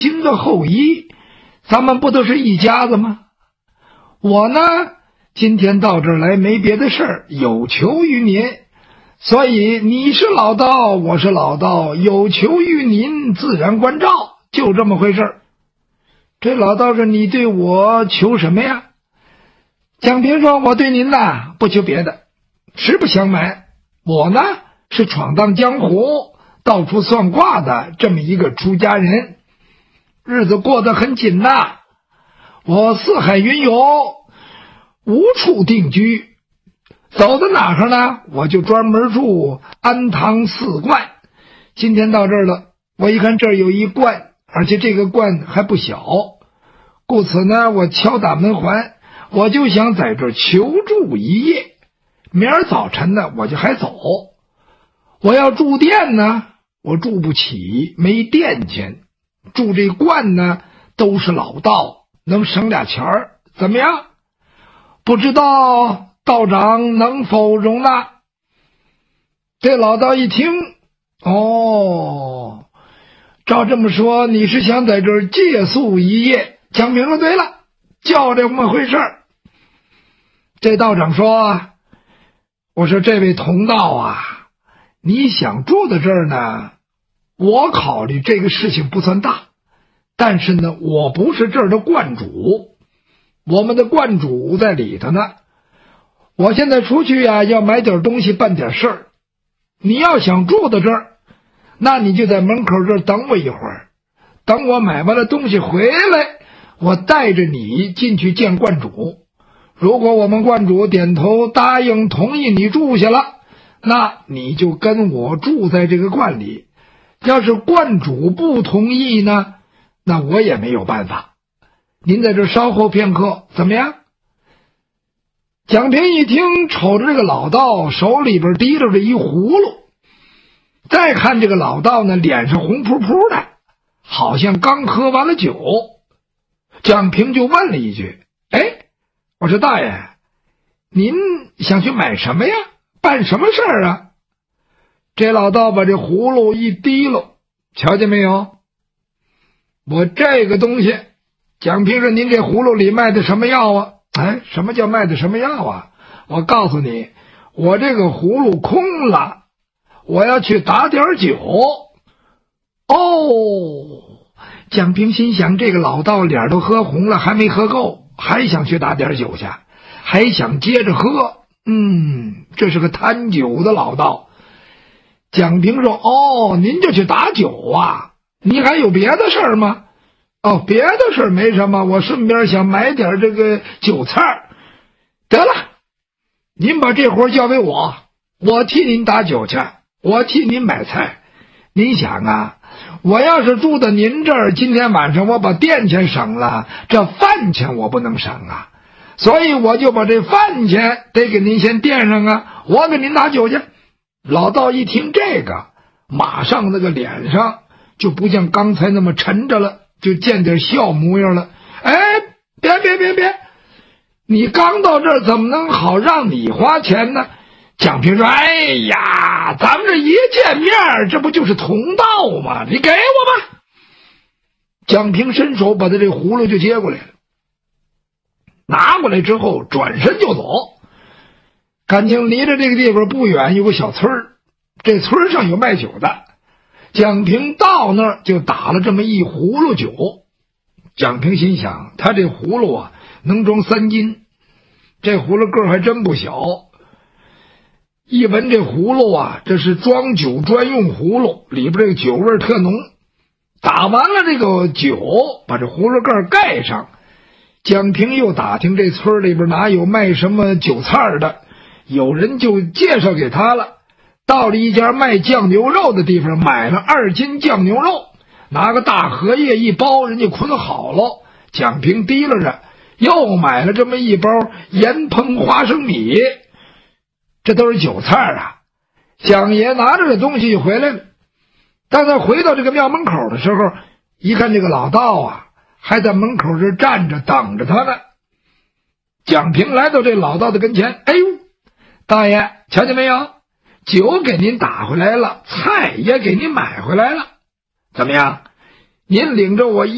经的后裔，咱们不都是一家子吗？我呢，今天到这儿来没别的事儿，有求于您。所以你是老道，我是老道，有求于您，自然关照，就这么回事儿。这老道说：“你对我求什么呀？”蒋平说：“我对您呐，不求别的，实不相瞒，我呢是闯荡江湖，到处算卦的这么一个出家人，日子过得很紧呐。我四海云游，无处定居，走到哪儿呢，我就专门住安堂寺观。今天到这儿了，我一看这儿有一观，而且这个观还不小，故此呢，我敲打门环，我就想在这儿求住一夜。明儿早晨呢，我就还走。我要住店呢，我住不起，没店钱。住这观呢，都是老道，能省俩钱儿，怎么样？不知道道长能否容纳？”这老道一听，哦，照这么说，你是想在这儿借宿一夜？蒋平说：“对了，就这么回事儿。”这道长说：“我说这位同道啊，你想住在这儿呢，我考虑这个事情不算大，但是呢，我不是这儿的观主，我们的观主在里头呢。我现在出去呀，要买点东西，办点事儿。你要想住到这儿，那你就在门口这儿等我一会儿，等我买完了东西回来，我带着你进去见观主。如果我们观主点头答应同意你住下了，那你就跟我住在这个观里。要是观主不同意呢，那我也没有办法。您在这稍后片刻，怎么样？”蒋平一听，瞅着这个老道手里边提溜着一葫芦，再看这个老道呢，脸上红扑扑的，好像刚喝完了酒。蒋平就问了一句：“哎，我说大爷，您想去买什么呀？办什么事儿啊？”这老道把这葫芦一提溜，瞧见没有？我这个东西。蒋平说：“您这葫芦里卖的什么药啊？”“哎，什么叫卖的什么药啊？我告诉你，我这个葫芦空了，我要去打点酒。”哦，蒋平心想，这个老道脸都喝红了，还没喝够，还想去打点酒去，还想接着喝。这是个贪酒的老道。蒋平说：“哦，您就去打酒啊？你还有别的事儿吗？”“哦，别的事没什么，我顺便想买点这个酒菜。”“得了，您把这活交给我，我替您打酒去，我替您买菜。您想啊，我要是住到您这儿，今天晚上我把店钱省了，这饭钱我不能省啊，所以我就把这饭钱得给您先垫上啊，我给您打酒去。”老道一听这个，马上那个脸上就不像刚才那么沉着了，就见点笑模样了。“哎，别，你刚到这儿怎么能好让你花钱呢？”蒋平说：“哎呀，咱们这一见面，这不就是同道吗？你给我吧。”蒋平伸手把他这葫芦就接过来了，拿过来之后转身就走。感情离着这个地方不远有个小村儿，这村上有卖酒的。蒋平到那儿就打了这么一葫芦酒。蒋平心想，他这葫芦啊能装3斤，这葫芦个儿还真不小。一闻这葫芦啊，这是装酒专用葫芦，里边这个酒味特浓。打完了这个酒，把这葫芦盖盖上。蒋平又打听这村里边哪有卖什么酒菜的，有人就介绍给他了。到了一家卖酱牛肉的地方，买了2斤酱牛肉，拿个大荷叶一包，人家捆好了。蒋平提溜着又买了这么一包盐烹花生米，这都是酒菜啊。蒋爷拿着这东西就回来了。当他回到这个庙门口的时候，一看这个老道啊还在门口这站着等着他呢。蒋平来到这老道的跟前：“哎呦，大爷，瞧见没有？酒给您打回来了，菜也给您买回来了，怎么样？您领着我一